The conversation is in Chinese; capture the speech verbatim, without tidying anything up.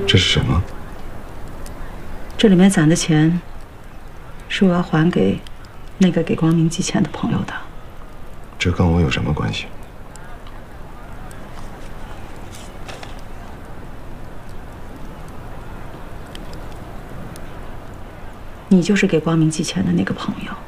这是什么？ 这里面攒的钱，是我要还给那个给光明寄钱的朋友的。 这跟我有什么关系？ 你就是给光明寄钱的那个朋友。